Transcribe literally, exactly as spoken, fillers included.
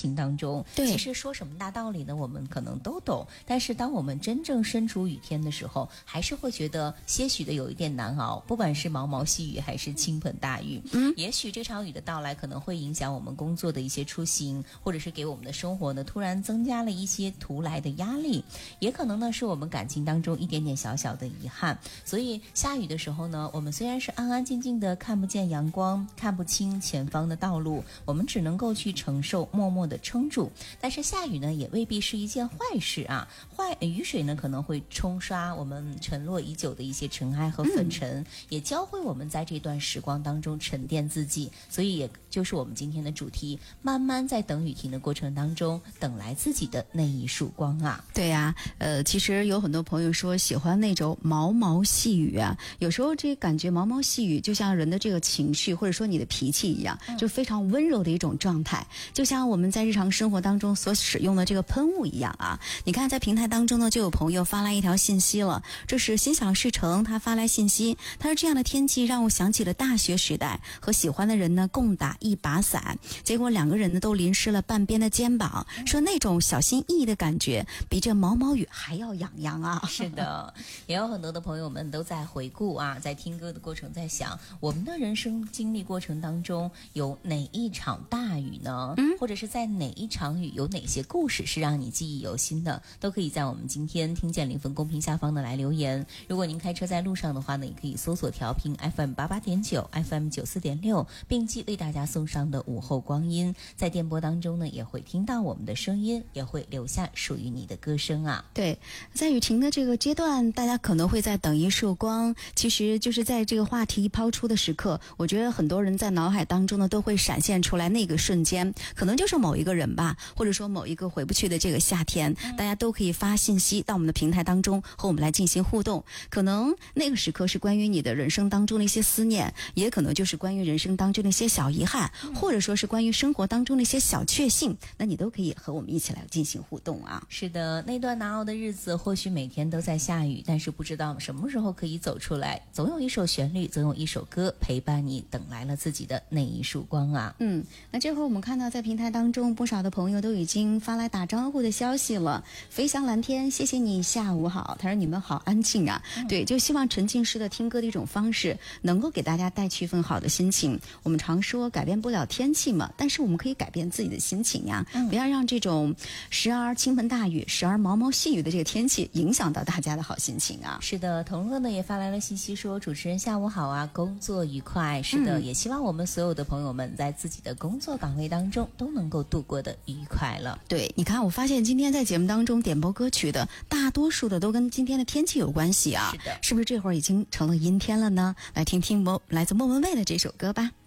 情当中。 对， 其实说什么大道理呢，我们可能都懂，但是当我们真正身处雨天的时候，还是会觉得些许的有一点难熬，不管是毛毛细雨还是倾盆大雨。嗯，也许这场雨的到来可能会影响我们工作的一些出行，或者是给我们的生活呢突然增加了一些突来的压力，也可能呢是我们感情当中一点点小小的遗憾。所以下雨的时候呢，我们虽然是安安静静的看不见阳光，看不清前方的道路，我们只能够去承受，默默的撑住。但是下雨呢也未必是一件坏事啊，坏雨水呢可能会冲刷我们沉落已久的一些尘埃和粉尘、嗯、也教会我们在这段时光当中沉淀自己。所以也就是我们今天的主题，慢慢在等雨停的过程当中，等来自己的那一束光啊。 对呀、啊，呃，其实有很多朋友说喜欢那种毛毛细雨啊，有时候这感觉毛毛细雨就像人的这个情绪或者说你的脾气一样，就非常温柔的一种状态，就像我们在日常生活当中所使用的这个喷雾一样啊。你看在平台当中呢，就有朋友发来一条信息了，这是心想事成，他发来信息，他说这样的天气让我想起了大学时代，和喜欢的人呢共打一把伞，结果两个人呢都淋湿了半边的肩膀，说那种小心翼翼的感觉比这毛毛雨还要痒痒啊。 是的，也有很多的朋友们都在回顾啊，在听歌的过程在想，我们的人生经历过程当中有哪一场大雨呢、嗯、或者是在哪一场雨有哪些故事是让你记忆犹新的，都可以在我们今天听见零分公屏下方的来留言。如果您开车在路上的话呢，也可以搜索调频 F M 八八点九 F M 九四点六，并记为大家送上的午后光阴，在电波当中呢也会听到我们的声音，也会留下属于你的歌声啊。 对，在雨停的这个阶段，大家可能会在等一束光，其实就是在这个话题一抛出的时刻，我觉得很多人在脑海当中呢都会闪现出来那个瞬间，可能就是某一个人吧，或者说某一个回不去的这个夏天、嗯、大家都可以发信息到我们的平台当中和我们来进行互动，可能那个时刻是关于你的人生当中的一些思念，也可能就是关于人生当中的一些小遗憾、嗯、或者说是关于生活当中的一些小确幸，那你都可以和我们一起来进行互动啊。 是的，那段难熬的日子或许每天都在下雨，但是不知道什么时候可以走出来，总有一首旋律，总有一首歌陪伴你等来了自己的那一束光啊。 嗯，那这会儿我们看到在平台当中不少的朋友都已经发来打招呼的消息了。飞翔蓝天，谢谢你，下午好。他说你们好安静啊、嗯、对，就希望沉浸式的听歌的一种方式能够给大家带去一份好的心情。我们常说改变不了天气嘛，但是我们可以改变自己的心情呀、嗯、不要让这种时而倾盆大雨时而毛毛细雨的这个天气影响到大家的好心情啊。 是的，童乐呢也发来了信息说，主持人下午好啊，工作愉快。是的、嗯、也希望我们所有的朋友们在自己的工作岗位当中都能够度过的愉快了。 对，你看我发现今天在节目当中点播歌曲的大多数的都跟今天的天气有关系啊。 是的， 是不是这会儿已经成了阴天了呢？来听听莫来自莫文蔚的这首歌吧。